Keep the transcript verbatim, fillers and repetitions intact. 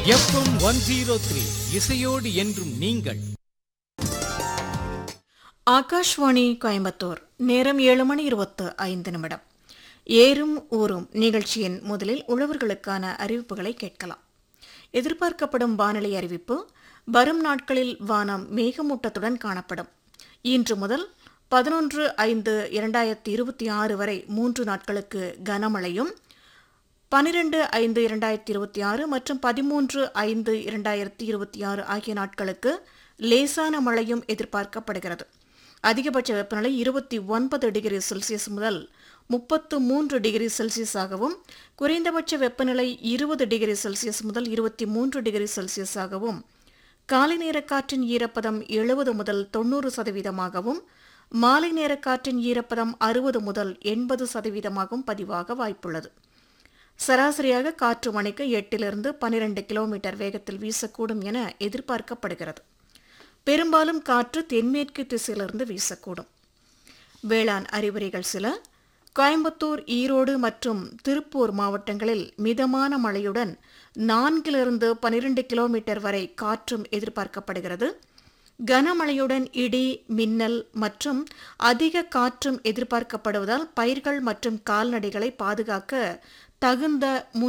FM one zero three இசையோடு என்றும் நீங்கள். ஆகாஷ்வாணி கோயம்புத்தூர். நேரம் ஏழு மணி இருபத்து ஐந்து நிமிடம். ஏறும் ஊரும் நிகழ்ச்சியின் முதலில் உழவர்களுக்கான அறிவிப்புகளை கேட்கலாம். எதிர்பார்க்கப்படும் வானிலை அறிவிப்பு. வரும் நாட்களில் வானம் மேகமூட்டத்துடன் காணப்படும். இன்று முதல் பதினொன்று ஐந்து இரண்டாயிரத்தி இருபத்தி ஆறு வரை மூன்று நாட்களுக்கு கனமழையும், பனிரெண்டு ஐந்து இரண்டாயிரத்தி இருபத்தி ஆறு மற்றும் பதிமூன்று ஐந்து இரண்டாயிரத்தி இருபத்தி ஆறு ஆகிய நாட்களுக்கு லேசான மழையும் எதிர்பார்க்கப்படுகிறது. அதிகபட்ச வெப்பநிலை இருபத்தி ஒன்பது டிகிரி செல்சியஸ் முதல் முப்பத்து மூன்று டிகிரி செல்சியஸாகவும், குறைந்தபட்ச வெப்பநிலை இருபது டிகிரி செல்சியஸ் முதல் இருபத்தி மூன்று டிகிரி செல்சியஸாகவும், காலை நேர காற்றின் ஈரப்பதம் எழுபது முதல் தொன்னூறு சதவீதமாகவும், மாலை நேர காற்றின் ஈரப்பதம் அறுபது முதல் எண்பது சதவீதமாகவும் பதிவாக வாய்ப்புள்ளது. சராசரியாக காற்று மணிக்கு எட்டிலிருந்து பனிரெண்டு கிலோமீட்டர் வேகத்தில் வீசக்கூடும் என எதிர்பார்க்கப்படுகிறது. பெரும்பாலும் காற்று தென்மேற்கு திசையிலிருந்து வீசக்கூடும். வேளாண் அறிவுரைகள் சில. கோயம்புத்தூர், ஈரோடு மற்றும் திருப்பூர் மாவட்டங்களில் மிதமான மழையுடன் நான்கிலிருந்து பனிரெண்டு கிலோமீட்டர் வரை காற்றும் எதிர்பார்க்கப்படுகிறது. கனமழையுடன் இடி, மின்னல் மற்றும் அதிக காற்றும் எதிர்பார்க்கப்படுவதால் பயிர்கள் மற்றும் கால்நடைகளை பாதுகாக்க தகுந்த முன்